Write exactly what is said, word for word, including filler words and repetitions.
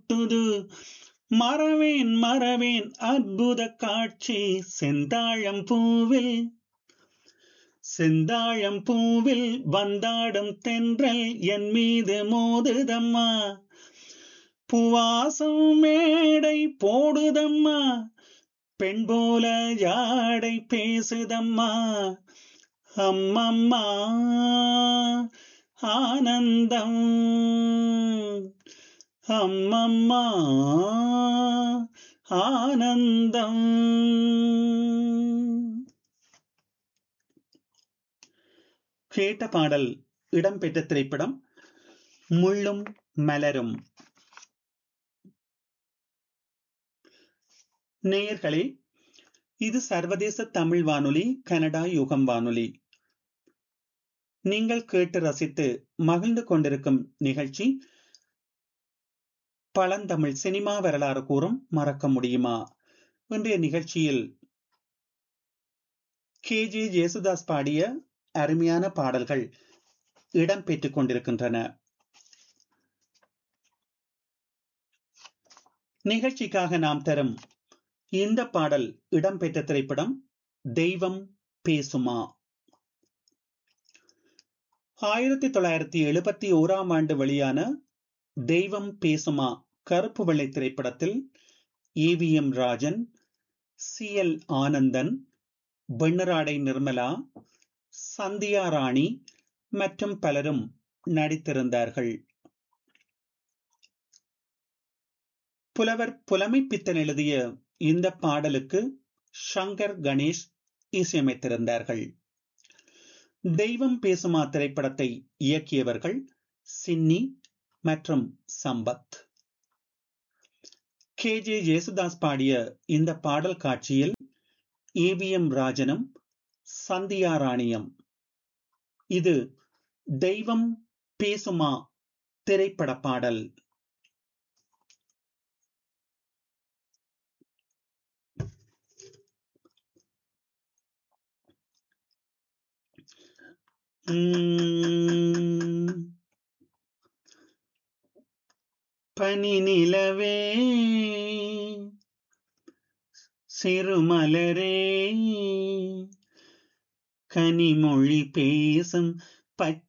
ஊட்டுது. மறவேன் மறவேன் அற்புத காட்சி செந்தாழம் பூவில் செந்தாழம் பூவில் வந்தாடும் தென்றல் என் மீது மோதுதம்மா. பூவாசம் மேடை போடுதம்மா, பெண் போல யாடை பேசுதம்மா. அம்மம்மா ஆனந்தம், அம்மம்மா ஆனந்தம். கேட்ட பாடல் இடம்பெற்ற திரைப்படம் முள்ளும் மலரும். நேயர்களே, இது சர்வதேச தமிழ் வானொலி, கனடா யுகம் வானொலி. நீங்கள் கேட்டு ரசித்து மகிழ்ந்து கொண்டிருக்கும் நிகழ்ச்சி பழந்தமிழ் சினிமா வரலாறு கூறும் மறக்க முடியுமா. இன்றைய நிகழ்ச்சியில் கே ஜே ஜேசுதாஸ் பாடிய அருமையான பாடல்கள் இடம்பெற்றுக் கொண்டிருக்கின்றன. நிகழ்ச்சிக்காக நாம் தரும் இந்த பாடல் இடம்பெற்ற திரைப்படம் தெய்வம் பேசுமா. ஆயிரத்தி தொள்ளாயிரத்தி எழுபத்தி ஓராம் ஆண்டு வெளியான தெய்வம் பேசுமா கருப்பு வெள்ளை திரைப்படத்தில் A V M Rajan, C L Anandan, வெண்ணராடை Nirmala, Sandhya ராணி மற்றும் பலரும் நடித்திருந்தார்கள். புலவர் புலமைப்பித்தன் எழுதிய இந்த பாடலுக்கு சங்கர் கணேஷ் இசையமைத்திருந்தார்கள். தெய்வம் பேசுமா திரைப்படத்தை இயக்கியவர்கள் சின்னி மற்றும் சம்பத். கே ஜே ஜேசுதாஸ் பாடிய இந்த பாடல் காட்சியில் ஏ வி எம் ராஜனும் சந்தியா ராணியும். இது தெய்வம் பேசுமா திரைப்பட பாடல். பனி நிலவே சிறுமலரே கனிமொழி பேசும் பச்சை